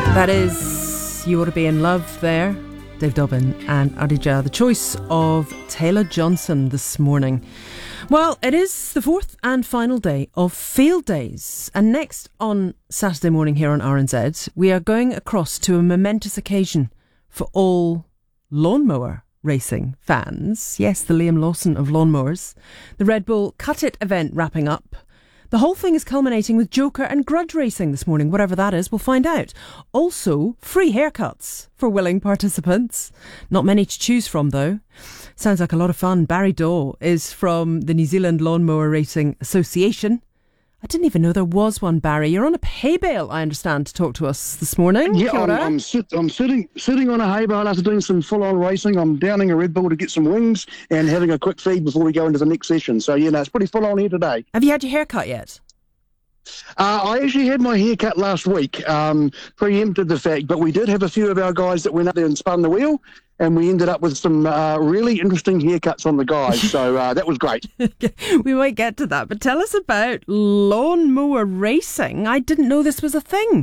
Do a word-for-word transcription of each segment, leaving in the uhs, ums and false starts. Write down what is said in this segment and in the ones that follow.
That is You Ought to Be in Love there. Dave Dobbin and Adija, the choice of Taylor Johnson this morning. Well, it is the fourth and final day of Field Days. And next on Saturday morning here on R N Z, we are going across to a momentous occasion for all lawnmower racing fans. Yes, the Liam Lawson of lawnmowers. The Red Bull Cut It event wrapping up. The whole thing is culminating with Joker and Grudge racing this morning. Whatever that is, we'll find out. Also, free haircuts for willing participants. Not many to choose from, though. Sounds like a lot of fun. Barry Daw is from the New Zealand Lawnmower Racing Association. I didn't even know there was one, Barry. You're on a hay bale, I understand, to talk to us this morning. Yeah, I'm, I'm, sit, I'm sitting sitting on a hay bale after doing some full-on racing. I'm downing a Red Bull to get some wings and having a quick feed before we go into the next session. So, yeah, no, it's pretty full-on here today. Have you had your hair cut yet? Uh, I actually had my hair cut last week, um, preempted the fact, but we did have a few of our guys that went up there and spun the wheel, and we ended up with some uh, really interesting haircuts on the guys, so uh, that was great. We might get to that, but tell us about lawnmower racing. I didn't know this was a thing.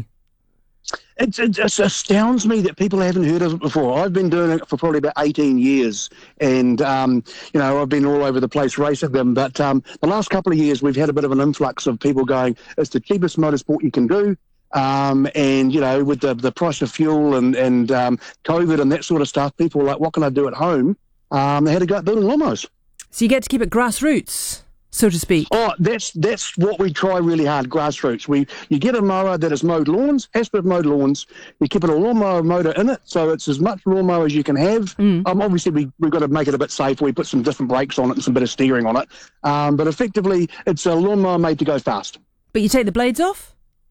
It, it just astounds me that people haven't heard of it before. I've been doing it for probably about eighteen years, and, um, you know, I've been all over the place racing them, but um, the last couple of years we've had a bit of an influx of people going, it's the cheapest motorsport you can do, um, and, you know, with the, the price of fuel and, and um, COVID and that sort of stuff, people were like, what can I do at home? Um, they had to go out building lawnmowers. So you get to keep it grassroots, so to speak. Oh, that's that's what we try really hard, grassroots. We you get a mower that has mowed lawns, has to have mowed lawns. You keep it a lawnmower motor in it, so it's as much lawnmower as you can have. Mm. Um, obviously, we, we've got to make it a bit safe. We put some different brakes on it and some bit of steering on it. Um, but effectively, it's a lawnmower made to go fast. But you take the blades off?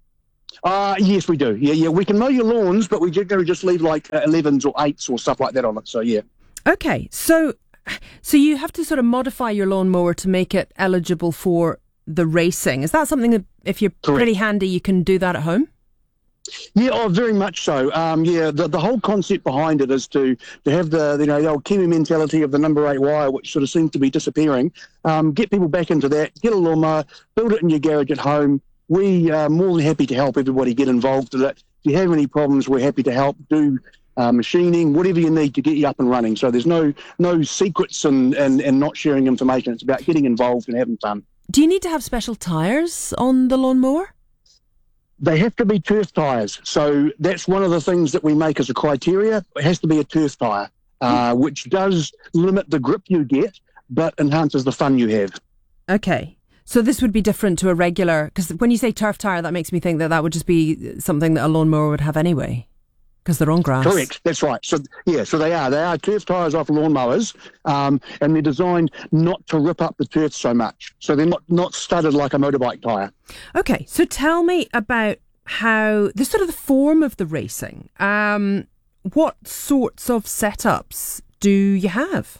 Uh, yes, we do. Yeah, yeah. We can mow your lawns, but we generally just leave like uh, elevens or eights or stuff like that on it. So, yeah. Okay, so... So you have to sort of modify your lawnmower to make it eligible for the racing. Is that something that, if you're Correct. pretty handy, you can do that at home? Yeah, oh, very much so. Um, yeah, the, the whole concept behind it is to, to have the, you know, the old Kiwi mentality of the number eight wire, which sort of seems to be disappearing. Um, get people back into that, get a lawnmower, build it in your garage at home. We are more than happy to help everybody get involved in it. If you have any problems, we're happy to help do Uh, machining, whatever you need to get you up and running. So there's no no secrets and, and, and not sharing information. It's about getting involved and having fun. Do you need to have special tyres on the lawnmower? They have to be turf tyres. So that's one of the things that we make as a criteria. It has to be a turf tyre, uh, which does limit the grip you get, but enhances the fun you have. Okay. So this would be different to a regular, because when you say turf tyre, that makes me think that that would just be something that a lawnmower would have anyway. Because they're on grass. Correct, that's right. So yeah, so they are. They are turf tyres off lawnmowers, um, and they're designed not to rip up the turf so much. So they're not, not studded like a motorbike tyre. Okay, so tell me about how, the sort of the form of the racing. Um, what sorts of setups do you have?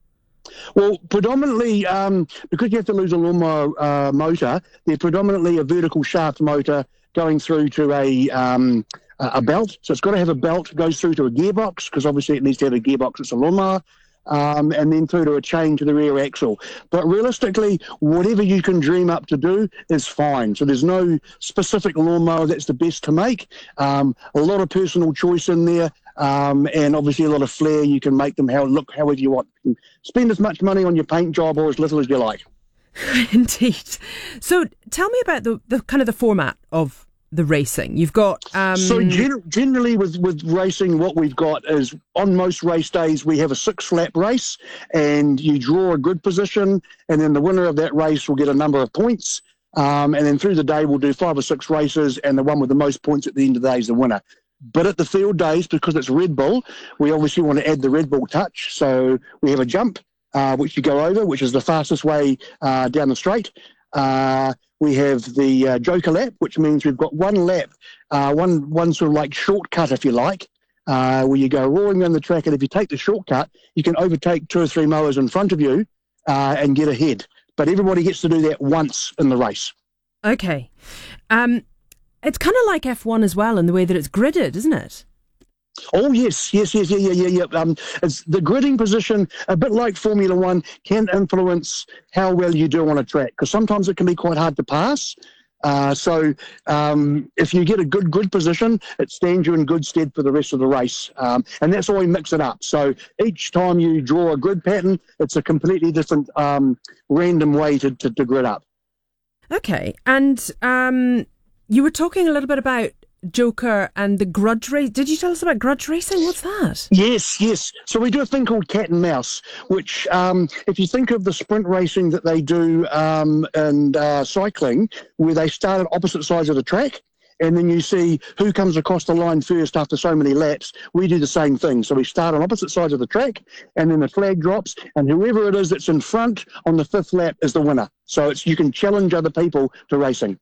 Well, predominantly, um, because you have to lose a lawnmower uh, motor, they're predominantly a vertical shaft motor going through to a... Um, a belt, so it's got to have a belt, goes through to a gearbox, because obviously it needs to have a gearbox, it's a lawnmower, um, and then through to a chain to the rear axle. But realistically, whatever you can dream up to do is fine. So there's no specific lawnmower that's the best to make. Um, a lot of personal choice in there, um, and obviously a lot of flair. You can make them how look however you want. You can spend as much money on your paint job or as little as you like. Indeed. So tell me about the, the kind of the format of the racing. You've got... Um... So gen- generally with, with racing, what we've got is on most race days, we have a six-lap race, and you draw a grid position, and then the winner of that race will get a number of points. Um, and then through the day, we'll do five or six races, and the one with the most points at the end of the day is the winner. But at the field days, because it's Red Bull, we obviously want to add the Red Bull touch. So we have a jump, uh, which you go over, which is the fastest way uh, down the straight. Uh, we have the uh, Joker lap, which means we've got one lap, uh, one one sort of like shortcut, if you like, uh, where you go roaring around the track, and if you take the shortcut, you can overtake two or three mowers in front of you uh, and get ahead. But everybody gets to do that once in the race. Okay. Um, it's kind of like F one as well in the way that it's gridded, isn't it? Oh, yes, yes, yes, yeah, yeah, yeah, yeah. Um, it's the gridding position, a bit like Formula One, can influence how well you do on a track, because sometimes it can be quite hard to pass. Uh, so um, if you get a good grid position, it stands you in good stead for the rest of the race. Um, and that's why we mix it up. So each time you draw a grid pattern, it's a completely different um, random way to, to, to grid up. Okay. And um, you were talking a little bit about Joker and the grudge race. Did you tell us about grudge racing? What's that? Yes, yes. So we do a thing called cat and mouse, which um, if you think of the sprint racing that they do um, in uh, cycling, where they start at opposite sides of the track, and then you see who comes across the line first after so many laps, we do the same thing. So we start on opposite sides of the track, and then the flag drops, and whoever it is that's in front on the fifth lap is the winner. So it's you can challenge other people to racing.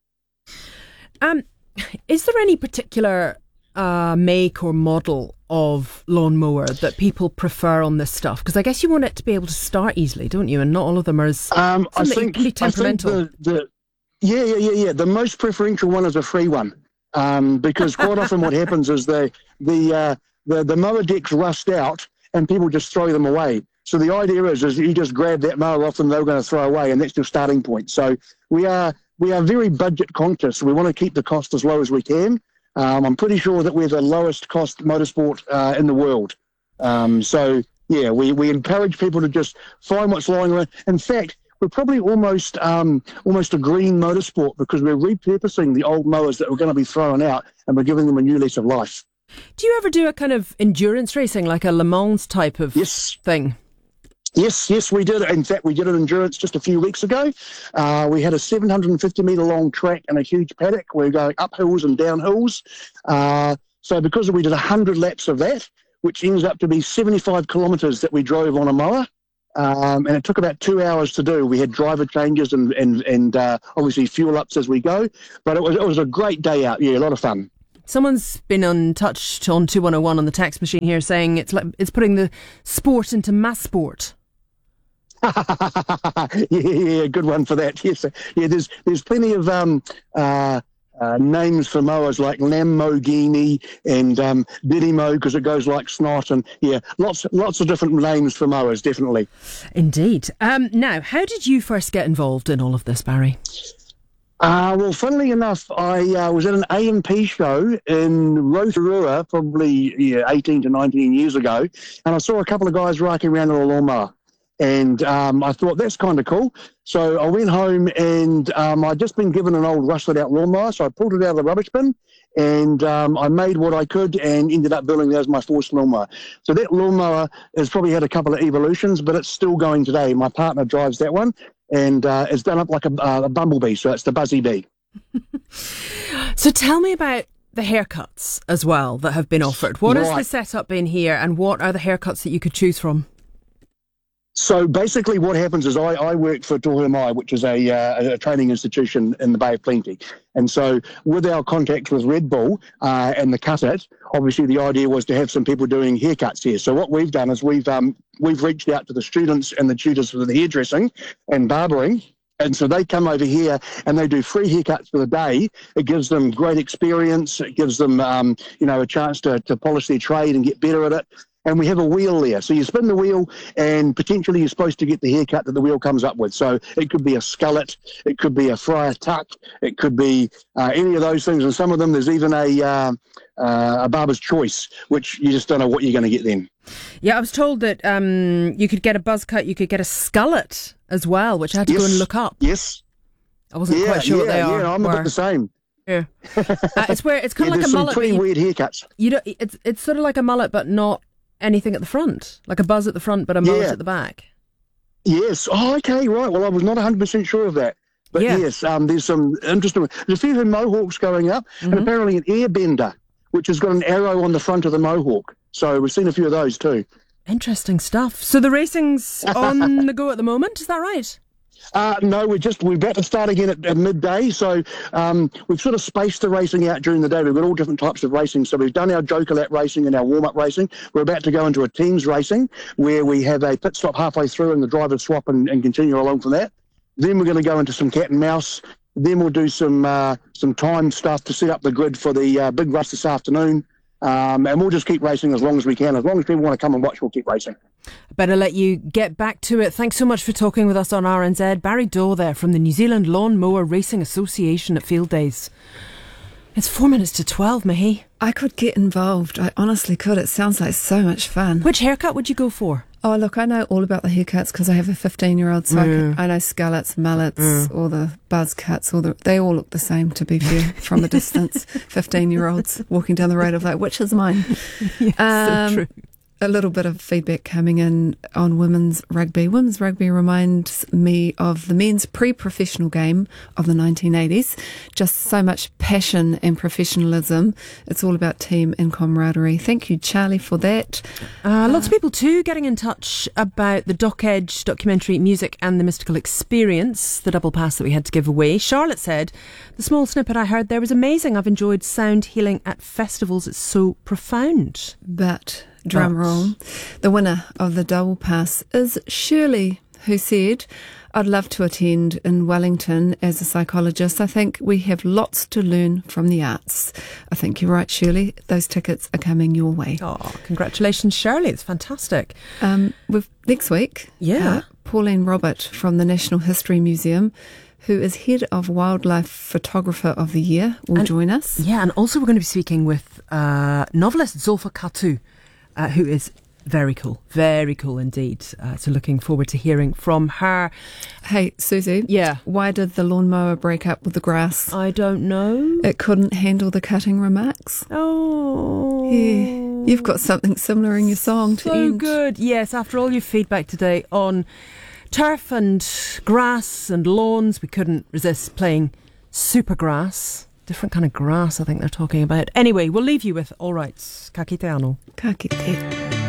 Um. Is there any particular uh, make or model of lawnmower that people prefer on this stuff? Because I guess you want it to be able to start easily, don't you? And not all of them are as um, I think, can be temperamental. I think the, the, yeah, yeah, yeah, yeah. The most preferential one is a free one, um, because quite often what happens is the the, uh, the the mower decks rust out and people just throw them away. So the idea is, is you just grab that mower off them, they're going to throw away, and that's your starting point. So we are. We are very budget conscious. We want to keep the cost as low as we can. Um, I'm pretty sure that we're the lowest cost motorsport uh, in the world. Um, so, yeah, we, we encourage people to just find what's lying around. In fact, we're probably almost um, almost a green motorsport because we're repurposing the old mowers that were going to be thrown out and we're giving them a new lease of life. Do you ever do a kind of endurance racing, like a Le Mans type of yes. thing? Yes, yes, we did. In fact, we did an endurance just a few weeks ago. Uh, we had a seven hundred fifty metre long track and a huge paddock. We were going up hills and down hills. Uh, so because we did one hundred laps of that, which ends up to be seventy-five kilometres that we drove on a mower, um, and it took about two hours to do. We had driver changes and, and, and uh, obviously fuel ups as we go. But it was, it was a great day out. Yeah, a lot of fun. Someone's been untouched on two one oh one on the text machine here saying it's like it's putting the sport into mass sport. yeah, yeah, good one for that. Yes, yeah. There's there's plenty of um, uh, uh, names for mowers like Lamborghini and um, Didimo because it goes like snot, and yeah, lots lots of different names for mowers. Definitely. Indeed. Um, now, how did you first get involved in all of this, Barry? Uh, well, funnily enough, I uh, was at an A M P show in Rotorua probably yeah, eighteen to nineteen years ago, and I saw a couple of guys riding around on a lawnmower. And um, I thought, that's kind of cool. So I went home and um, I'd just been given an old rusted-out lawnmower, so I pulled it out of the rubbish bin and um, I made what I could and ended up building that as my first lawnmower. So that lawnmower has probably had a couple of evolutions, but it's still going today. My partner drives that one and uh, it's done up like a, uh, a bumblebee, so it's the Buzzy Bee. So tell me about the haircuts as well that have been offered. What right. has the setup been here and what are the haircuts that you could choose from? So basically what happens is I, I work for Tohua Mai, which is a, uh, a training institution in the Bay of Plenty. And so with our contacts with Red Bull uh, and the Cut It, obviously the idea was to have some people doing haircuts here. So what we've done is we've um, we've reached out to the students and the tutors for the hairdressing and barbering. And so they come over here and they do free haircuts for the day. It gives them great experience. It gives them, um, you know, a chance to, to polish their trade and get better at it. And we have a wheel there. So you spin the wheel and potentially you're supposed to get the haircut that the wheel comes up with. So it could be a skullet, it could be a friar tuck, it could be uh, any of those things. And some of them, there's even a, uh, uh, a barber's choice, which you just don't know what you're going to get then. Yeah, I was told that um, you could get a buzz cut, you could get a skullet as well, which I had to yes. go and look up. Yes. I wasn't yeah, quite sure yeah, what they are. Yeah, I'm were. a bit the same. Yeah. uh, it's where it's kind yeah, of like a some mullet. pretty you, weird haircuts. You don't. It's it's sort of like a mullet, but not anything at the front, like a buzz at the front, but a mullet yeah. at the back. Yes. Oh, okay, right. Well, I was not one hundred percent sure of that. But yeah. yes, um, there's some interesting... There's a few mohawks going up, mm-hmm. and apparently an airbender, which has got an arrow on the front of the mohawk. So we've seen a few of those too. Interesting stuff. So the racing's on the go at the moment, is that right? Uh, no, we're just we're about to start again at, at midday. So um, we've sort of spaced the racing out during the day. We've got all different types of racing. So we've done our Joker lap racing and our warm-up racing. We're about to go into a teams racing where we have a pit stop halfway through and the drivers swap and, and continue along from that. Then we're going to go into some cat and mouse. Then we'll do some uh, some time stuff to set up the grid for the uh, big race this afternoon. Um, and we'll just keep racing as long as we can. As long as people want to come and watch, we'll keep racing. Better let you get back to it. Thanks so much for talking with us on R N Z. Barry Doe there from the New Zealand Lawn Mower Racing Association at Field Days. It's four minutes to twelve, Mahi. I could get involved. I honestly could. It sounds like so much fun. Which haircut would you go for? Oh, look, I know all about the haircuts because I have a fifteen-year-old, so mm. I, can, I know scullets, mullets, mm. all the buzz cuts, all the, they all look the same, to be fair, from a distance. fifteen-year-olds walking down the road of like, which is mine? Yes, um, so true. A little bit of feedback coming in on women's rugby. Women's rugby reminds me of the men's pre-professional game of the nineteen eighties. Just so much passion and professionalism. It's all about team and camaraderie. Thank you, Charlie, for that. Uh, lots uh, of people too getting in touch about the Dock Edge documentary Music and the Mystical Experience, the double pass that we had to give away. Charlotte said, the small snippet I heard there was amazing. I've enjoyed sound healing at festivals. It's so profound. But... drum roll. The winner of the double pass is Shirley, who said, I'd love to attend in Wellington as a psychologist. I think we have lots to learn from the arts. I think you're right, Shirley. Those tickets are coming your way. Oh, congratulations, Shirley. It's fantastic. Um, we've, next week, yeah, uh, Pauline Robert from the National History Museum, who is head of Wildlife Photographer of the Year, will and, join us. Yeah, and also we're going to be speaking with uh, novelist Zulfa Katu, Uh, who is very cool, very cool indeed. Uh, so looking forward to hearing from her. Hey, Susie. Yeah. Why did the lawnmower break up with the grass? I don't know. It couldn't handle the cutting remarks. Oh. Yeah. You've got something similar in your song to so end. So good. Yes, after all your feedback today on turf and grass and lawns, we couldn't resist playing Supergrass. Different kind of grass, I think they're talking about. Anyway, we'll leave you with All Right. Ka kite anō. Ka kite.